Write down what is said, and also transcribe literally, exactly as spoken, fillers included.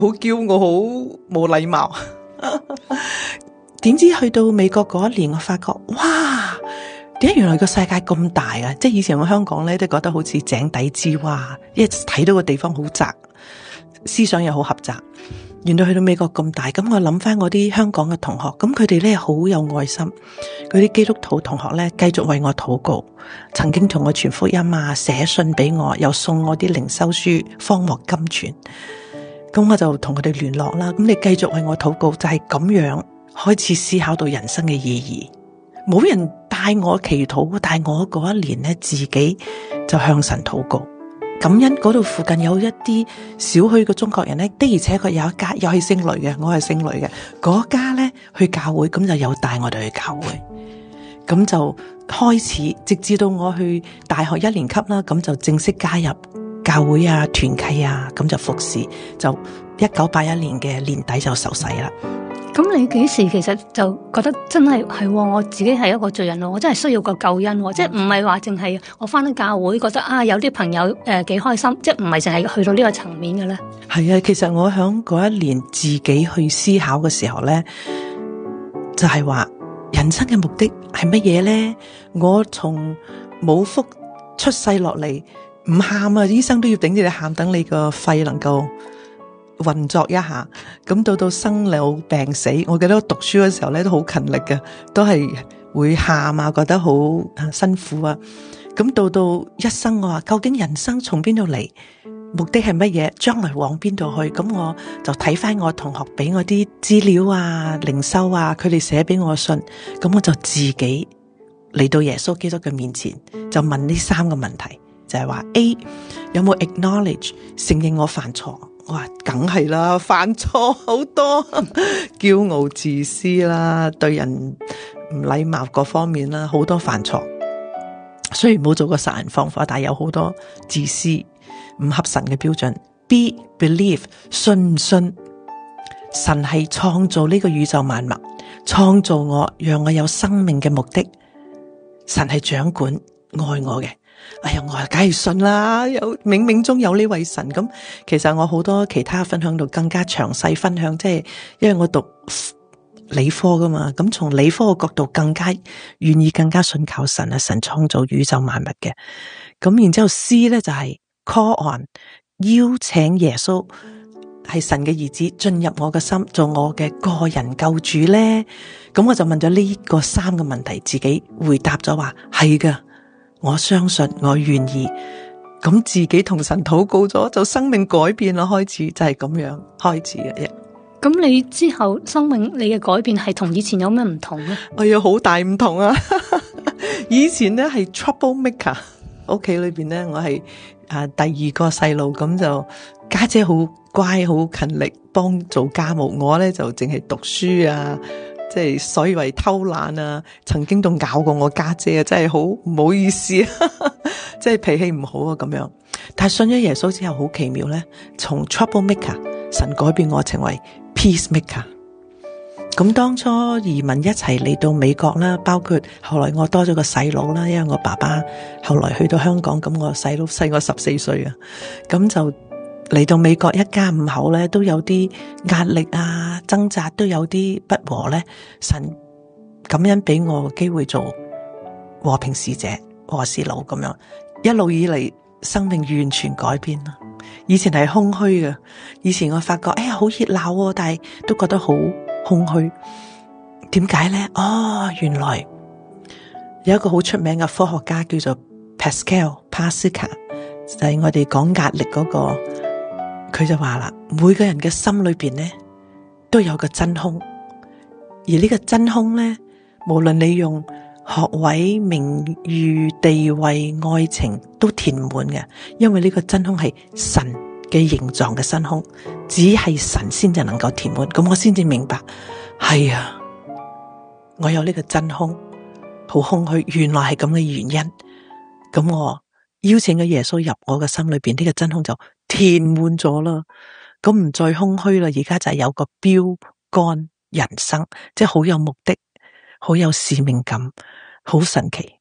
好驕傲，好冇禮貌。點知去到美國嗰一年，我發覺哇，點解原來個世界咁大啊！即係以前我香港咧都覺得好似井底之蛙，一睇到個地方好窄，思想又好狹窄。原來去到美國咁大，咁我諗翻我啲香港嘅同學，咁佢哋咧好有愛心，嗰啲基督徒同學咧繼續為我禱告，曾經同我傳福音啊，寫信俾我，又送我啲靈修書、荒漠金傳，咁我就同佢哋聯絡啦。咁你繼續為我禱告，就係咁樣開始思考到人生嘅意義。冇人帶我祈禱，但係我嗰一年咧自己就向神禱告。感恩嗰度附近有一啲少許嘅中國人咧，的而且確有一家又係姓雷嘅，我係姓雷嘅，嗰家咧去教會，咁就有帶我哋去教會，咁就開始，直至到我去大學一年級啦，咁就正式加入教會啊、團契啊，咁就服侍，就一九八一年嘅年底就受洗啦。 咁你幾時其實就覺得真係係我自己係一個罪人咯，我真係需要個救恩，即係唔係話淨係我返到教會覺得啊有啲朋友誒幾開心，即係唔係淨係去到呢個層面嘅咧？ 係啊，其實我響嗰一年自己去思考嘅時候咧，就係話人生嘅目的係乜嘢咧？我從冇福出世落嚟，唔喊啊，醫生都要頂住你喊，等你個肺能夠運作一下，咁到到生老病死，我記得我讀書嘅時候咧都好勤力嘅，都係會喊啊，覺得好辛苦啊。咁到到一生，我話究竟人生從邊度嚟，目的係乜嘢，將來往邊度去？咁我就睇翻我同學俾我啲資料啊、靈修啊，佢哋寫俾我信，咁我就自己嚟到耶穌基督嘅面前，就問呢三個問題，就係話 A 有冇 acknowledge 承認我犯錯？我話梗係啦，犯錯好多，驕傲自私啦，對人唔禮貌各方面啦，好多犯錯。雖然冇做過殺人放火，但係有好多自私唔合神嘅標準。B believe 信唔信神係創造呢個宇宙萬物，創造我，讓我有生命嘅目的，神係掌管愛我嘅。哎呀，我梗係信啦，有冥冥中有呢位神。咁其實我好多其他分享度更加詳細分享，即係因為我讀理科噶嘛，咁從理科嘅角度更加願意更加信靠神啊，神創造宇宙萬物嘅。咁然之後 C 咧就係 call on 邀請耶穌係神嘅兒子進入我嘅心，做我嘅個人救主咧。咁我就問咗呢個三個問題，自己回答咗話係噶。我相信，我願意，咁自己同神禱告咗，就生命改變啦，開始就係咁樣開始嘅。 咁你之後生命你嘅改變係同以前有咩唔同咧？ 哎呀，好大唔同啊！以前咧係 trouble maker， 屋企裏邊咧我係啊第二個細路，咁就家姐好乖，好勤力幫做家務，我咧就淨係讀書啊。即係所以為偷懶啊，曾經都咬過我家姐啊，真係好唔好意思啊，即係脾氣唔好啊咁樣。但係信咗耶穌之後好奇妙咧，從 trouble maker 神改變我成為 peace maker。咁當初移民一齊嚟到美國啦，包括後來我多咗個細佬啦，因為我爸爸後來去到香港，咁我細佬細我十四歲啊，咁就嚟到美國一家五口咧，都有啲壓力啊，掙扎，都有啲不和咧。神感恩俾我機會做和平使者、和事佬咁樣，一路以嚟生命完全改變啦。以前係空虛嘅，以前我發覺哎呀好熱鬧，但係都覺得好空虛。點解咧？哦，原來有一個好出名嘅科學家叫做 Pascal 帕斯卡，就係我哋講壓力嗰個。佢就話啦，每個人嘅心裏邊咧都有個真空，而呢個真空咧，無論你用學位、名譽、地位、愛情都填滿嘅，因為呢個真空係神嘅形狀嘅真空，只係神先至能夠填滿。咁我先至明白，係啊，我有呢個真空，好空虛，原來係咁嘅原因。咁我邀請咗耶穌入我嘅心裏邊，呢個真空就填滿咗啦，咁唔再空虛啦。而家就係有個標杆人生，即係好有目的，好有使命感，好神奇。